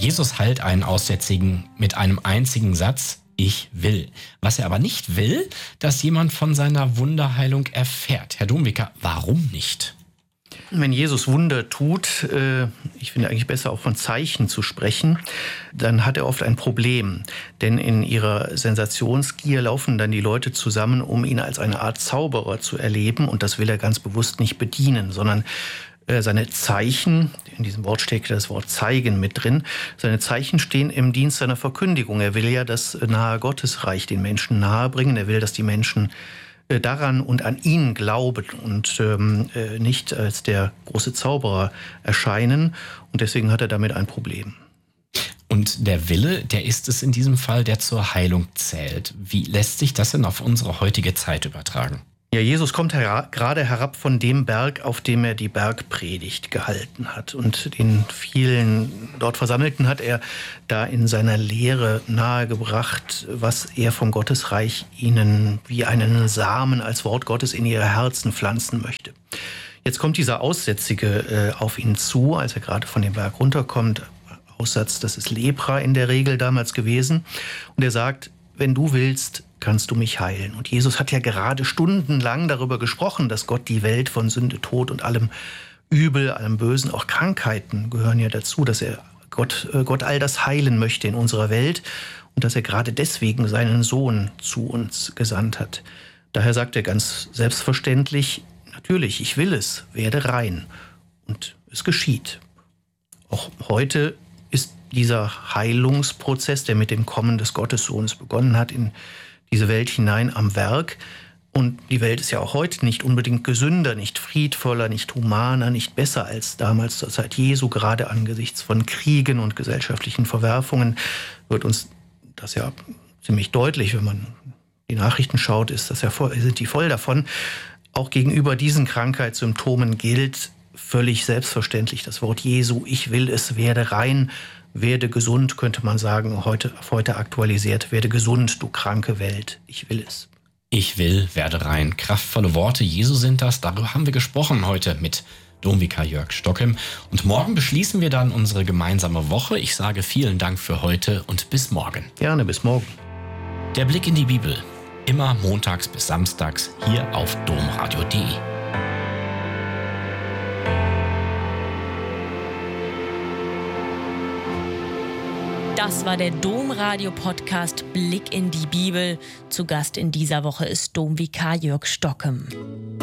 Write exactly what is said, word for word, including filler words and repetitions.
Jesus heilt einen Aussätzigen mit einem einzigen Satz: Ich will. Was er aber nicht will, dass jemand von seiner Wunderheilung erfährt. Herr Domwiker, warum nicht? Wenn Jesus Wunder tut, äh, ich finde eigentlich besser auch von Zeichen zu sprechen, dann hat er oft ein Problem. Denn in ihrer Sensationsgier laufen dann die Leute zusammen, um ihn als eine Art Zauberer zu erleben. Und das will er ganz bewusst nicht bedienen, sondern äh, seine Zeichen, in diesem Wort steckt das Wort zeigen mit drin, seine Zeichen stehen im Dienst seiner Verkündigung. Er will ja das nahe Gottesreich den Menschen nahebringen. Er will, dass die Menschen daran und an ihn glauben und ähm, nicht als der große Zauberer erscheinen. Und deswegen hat er damit ein Problem. Und der Wille, der ist es in diesem Fall, der zur Heilung zählt. Wie lässt sich das denn auf unsere heutige Zeit übertragen? Ja, Jesus kommt hera- gerade herab von dem Berg, auf dem er die Bergpredigt gehalten hat. Und den vielen dort Versammelten hat er da in seiner Lehre nahegebracht, was er vom Gottesreich ihnen wie einen Samen als Wort Gottes in ihre Herzen pflanzen möchte. Jetzt kommt dieser Aussätzige äh, auf ihn zu, als er gerade von dem Berg runterkommt. Aussatz, das ist Lepra in der Regel damals gewesen. Und er sagt: Wenn du willst, kannst du mich heilen. Und Jesus hat ja gerade stundenlang darüber gesprochen, dass Gott die Welt von Sünde, Tod und allem Übel, allem Bösen, auch Krankheiten gehören ja dazu, dass er Gott, Gott all das heilen möchte in unserer Welt und dass er gerade deswegen seinen Sohn zu uns gesandt hat. Daher sagt er ganz selbstverständlich: Natürlich, ich will es, werde rein. Und es geschieht. Auch heute ist dieser Heilungsprozess, der mit dem Kommen des Gottessohnes begonnen hat, in diese Welt hinein am Werk. Und die Welt ist ja auch heute nicht unbedingt gesünder, nicht friedvoller, nicht humaner, nicht besser als damals zur Zeit Jesu. Gerade angesichts von Kriegen und gesellschaftlichen Verwerfungen wird uns das ja ziemlich deutlich, wenn man die Nachrichten schaut, ist das ja voll, sind die voll davon. Auch gegenüber diesen Krankheitssymptomen gilt völlig selbstverständlich das Wort Jesu: Ich will es, werde rein. Werde gesund, könnte man sagen, heute, heute aktualisiert. Werde gesund, du kranke Welt. Ich will es. Ich will, werde rein. Kraftvolle Worte Jesu sind das. Darüber haben wir gesprochen heute mit Domvikar Jörg Stockem. Und morgen beschließen wir dann unsere gemeinsame Woche. Ich sage vielen Dank für heute und bis morgen. Gerne, bis morgen. Der Blick in die Bibel. Immer montags bis samstags hier auf domradio punkt de. Das war der Domradio-Podcast Blick in die Bibel. Zu Gast in dieser Woche ist Domvikar Jörg Stockem.